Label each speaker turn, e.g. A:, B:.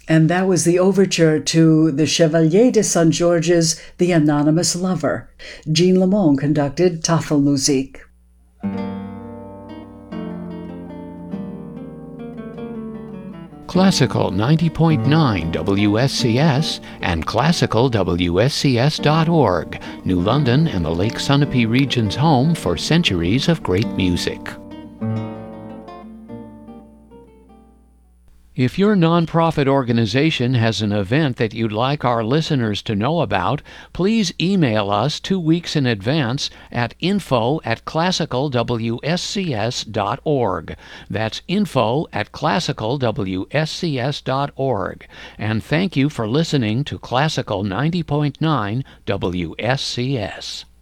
A: And that was the overture to the Chevalier de St. George's The Anonymous Lover. Jean Lamont conducted Tafelmusik.
B: Classical 90.9 WSCS and classicalwscs.org, New London and the Lake Sunapee region's home for centuries of great music. If your nonprofit organization has an event that you'd like our listeners to know about, please email us 2 weeks in advance at info@classicalwscs.org. That's info@classicalwscs.org. And thank you for listening to Classical 90.9 WSCS.